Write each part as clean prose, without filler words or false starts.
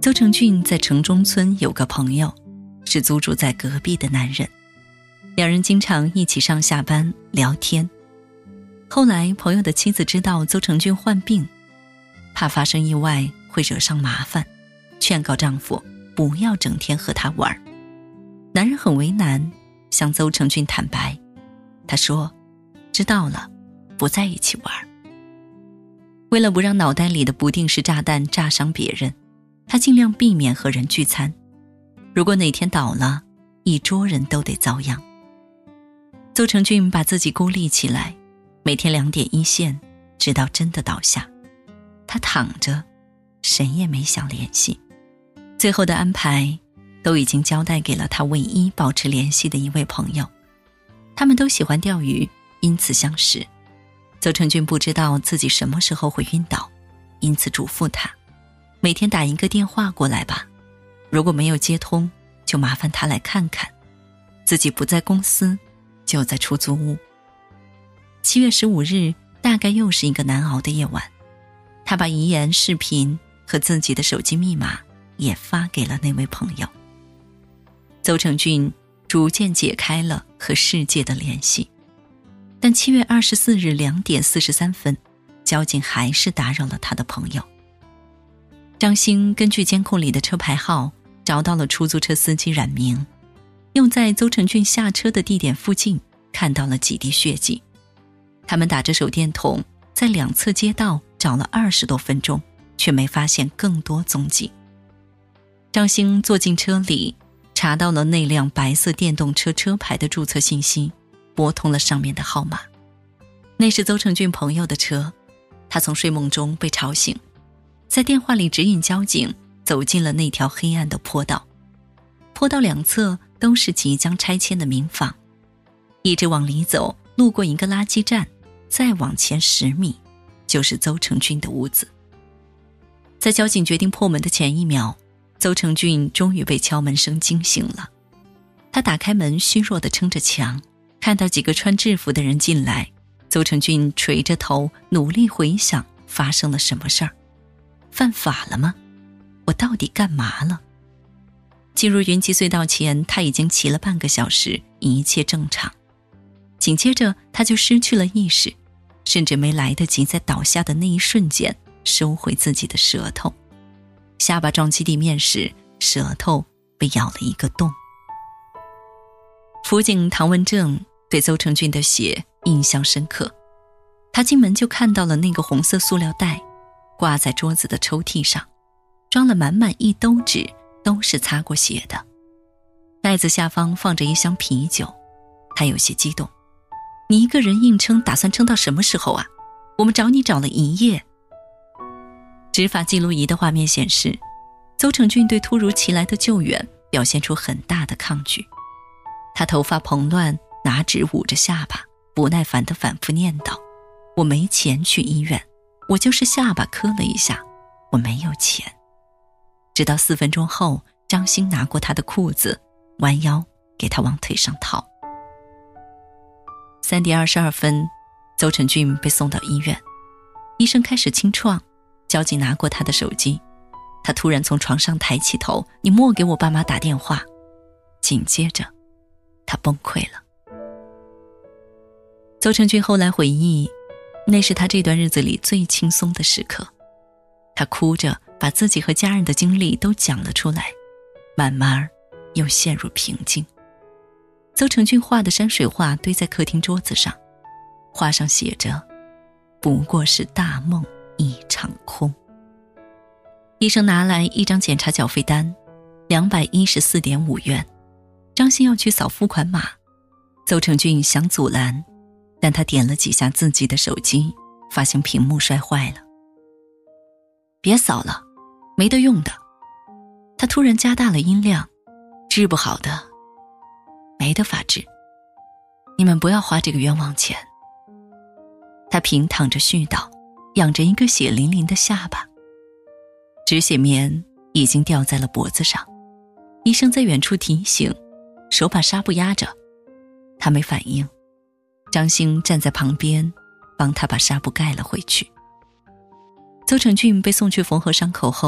邹成俊在城中村有个朋友，是租住在隔壁的男人，两人经常一起上下班聊天。后来朋友的妻子知道邹成俊患病，怕发生意外会惹上麻烦，劝告丈夫不要整天和他玩。男人很为难，向邹成俊坦白，他说知道了，不在一起玩。为了不让脑袋里的不定时炸弹炸伤别人，他尽量避免和人聚餐，如果哪天倒了，一桌人都得遭殃。邹成俊把自己孤立起来，每天2点一线，直到真的倒下。他躺着，谁也没想联系。最后的安排都已经交代给了他唯一保持联系的一位朋友，他们都喜欢钓鱼，因此相识。邹成俊不知道自己什么时候会晕倒，因此嘱咐他每天打一个电话过来吧，如果没有接通，就麻烦他来看看。自己不在公司，就在出租屋。7月15日，大概又是一个难熬的夜晚，他把遗言视频和自己的手机密码也发给了那位朋友。邹成俊逐渐解开了和世界的联系，但7月24日2点43分，交警还是打扰了他的朋友。张兴根据监控里的车牌号找到了出租车司机冉明，又在邹成俊下车的地点附近看到了几滴血迹。他们打着手电筒在2侧街道找了20多分钟，却没发现更多踪迹。张兴坐进车里，查到了那辆白色电动车车牌的注册信息，拨通了上面的号码。那是邹成俊朋友的车，他从睡梦中被吵醒，在电话里指引交警走进了那条黑暗的坡道。坡道2侧都是即将拆迁的民房，一直往里走，路过一个垃圾站，再往前10米就是邹成俊的屋子。在交警决定破门的前1秒，邹成俊终于被敲门声惊醒了。他打开门，虚弱地撑着墙，看到几个穿制服的人进来。邹成俊垂着头，努力回想发生了什么事儿。犯法了吗？我到底干嘛了？进入云集隧道前，他已经骑了半个小时，一切正常。紧接着他就失去了意识，甚至没来得及在倒下的那一瞬间收回自己的舌头。下巴撞击地面时，舌头被咬了一个洞。辅警唐文正对邹成俊的血印象深刻，他进门就看到了那个红色塑料袋挂在桌子的抽屉上，装了满满1兜纸，都是擦过血的。袋子下方放着一箱啤酒，他有些激动。你一个人硬撑，打算撑到什么时候啊？我们找你找了1夜。执法记录仪的画面显示，邹成俊对突如其来的救援表现出很大的抗拒。他头发蓬乱，拿纸捂着下巴，不耐烦地反复念叨，我没钱去医院，我就是下巴磕了一下，我没有钱。直到4分钟后，张兴拿过他的裤子，弯腰给他往腿上套。3点22分，邹成俊被送到医院，医生开始清创，交警拿过他的手机，他突然从床上抬起头，你莫给我爸妈打电话。紧接着他崩溃了。邹成俊后来回忆，那是他这段日子里最轻松的时刻。他哭着把自己和家人的经历都讲了出来，慢慢又陷入平静。邹成俊画的山水画堆在客厅桌子上，画上写着不过是大梦一场空。医生拿来一张检查缴费单，214.5元。张鑫要去扫付款码，邹成俊想阻拦，但他点了几下自己的手机，发现屏幕摔坏了。别扫了，没得用的。他突然加大了音量，治不好的，没得法治，你们不要花这个冤枉钱。他平躺着絮叨，仰着一个血淋淋的下巴，止血棉已经掉在了脖子上。医生在远处提醒，手把纱布压着，他没反应。张兴站在旁边帮他把纱布盖了回去。邹成俊被送去缝合伤口后，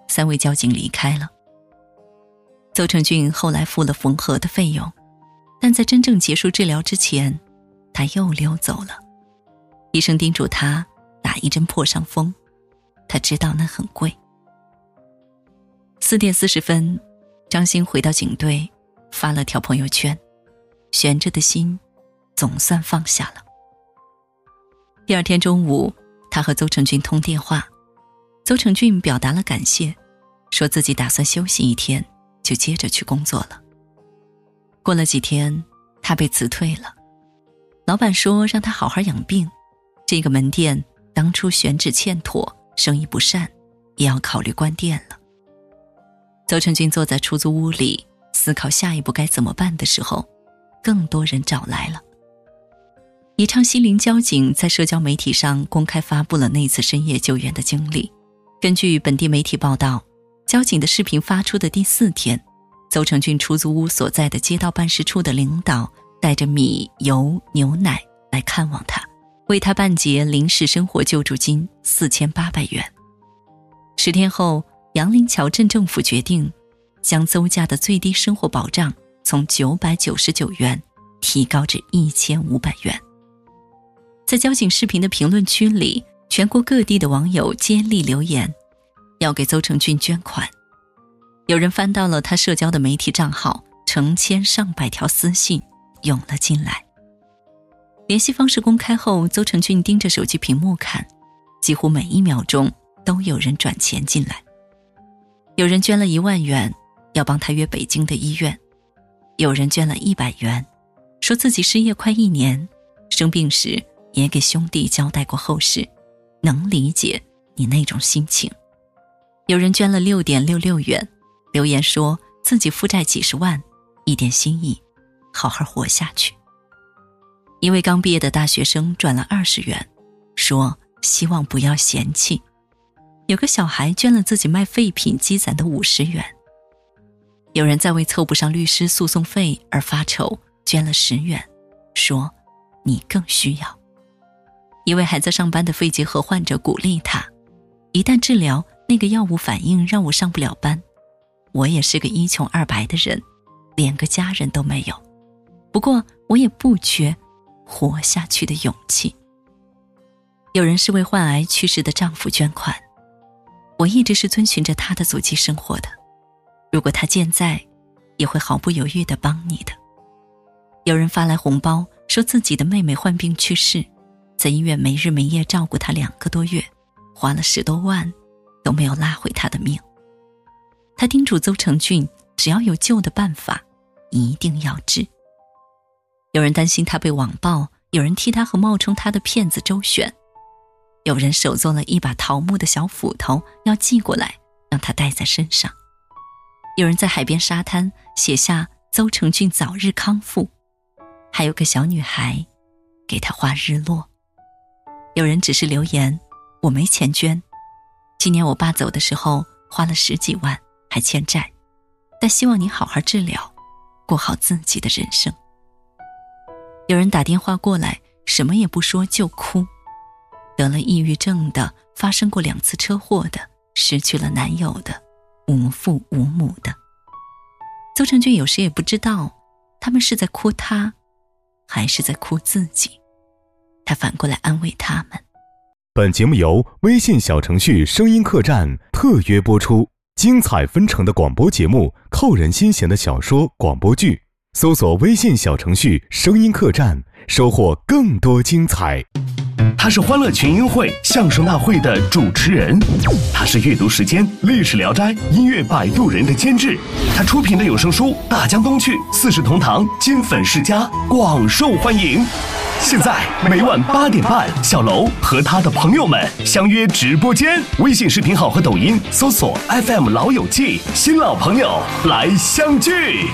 3位交警离开了。邹成俊后来付了缝合的费用，但在真正结束治疗之前，他又溜走了。医生叮嘱他打一针破伤风，他知道那很贵。4点40分，张欣回到警队，发了条朋友圈，悬着的心总算放下了。第二天中午，他和邹成俊通电话，邹成俊表达了感谢，说自己打算休息1天，就接着去工作了。过了几天，他被辞退了，老板说让他好好养病，这个门店当初选址欠妥，生意不善，也要考虑关店了。邹成俊坐在出租屋里思考下一步该怎么办的时候，更多人找来了。宜昌西陵交警在社交媒体上公开发布了那次深夜救援的经历。根据本地媒体报道，交警的视频发出的第4天，邹成俊出租屋所在的街道办事处的领导带着米、油、牛奶来看望他，为他办结临时生活救助金4800元。10天后，杨林桥镇政府决定将邹家的最低生活保障从999元提高至1500元。在交警视频的评论区里，全国各地的网友接力留言，要给邹成俊捐款。有人翻到了他社交的媒体账号，成千上百条私信涌了进来。联系方式公开后，邹成俊盯着手机屏幕看，几乎每1秒钟都有人转钱进来。有人捐了1万元，要帮他约北京的医院；有人捐了100元，说自己失业快1年，生病时也给兄弟交代过后事，能理解你那种心情。有人捐了6.66元，留言说自己负债几十万，一点心意，好好活下去。一位刚毕业的大学生转了20元，说希望不要嫌弃。有个小孩捐了自己卖废品积攒的50元。有人在为凑不上律师诉讼费而发愁，捐了10元，说你更需要。一位还在上班的肺结核患者鼓励他，一旦治疗，那个药物反应让我上不了班，我也是个一穷二白的人，连个家人都没有，不过我也不缺活下去的勇气。有人是为患癌去世的丈夫捐款，我一直是遵循着他的足迹生活的，如果他健在，也会毫不犹豫地帮你的。有人发来红包，说自己的妹妹患病去世，在医院没日没夜照顾她2个多月，花了10多万都没有拉回她的命。他叮嘱邹成俊，只要有救的办法，一定要治。有人担心他被网暴，有人替他和冒充他的骗子周旋，有人手做了一把桃木的小斧头要寄过来，让他带在身上。有人在海边沙滩写下邹成俊早日康复，还有个小女孩给他画日落。有人只是留言，我没钱捐，今年我爸走的时候花了10几万，还欠债，但希望你好好治疗，过好自己的人生。有人打电话过来，什么也不说就哭，得了抑郁症的，发生过2次车祸的，失去了男友的，无父无母的。邹成俊有时也不知道他们是在哭他，还是在哭自己，他反过来安慰他们。 本节目由微信小程序声音客栈特约播出，精彩纷呈的广播节目，扣人心弦的小说广播剧，搜索微信小程序声音客栈，收获更多精彩。 他是欢乐群英会相声大会的主持人，他是阅读时间历史聊斋音乐摆渡人的监制，他出品的有声书大江东去四世同堂金粉世家广受欢迎。现在每晚8点半，小楼和他的朋友们相约直播间，微信视频号和抖音搜索 FM 老友记，新老朋友来相聚。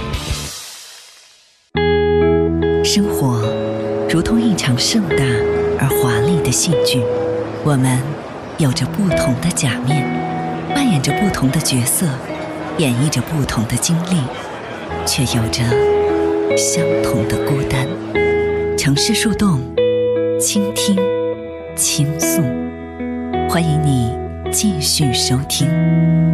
生活如同一场盛大而华丽的戏剧，我们有着不同的假面，扮演着不同的角色，演绎着不同的经历，却有着相同的孤单。城市树洞，倾听，倾诉，欢迎你继续收听。